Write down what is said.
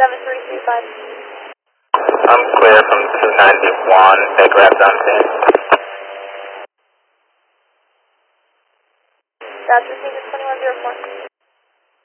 7335. I'm clear from 291, aircraft on scene. That's received at 2104.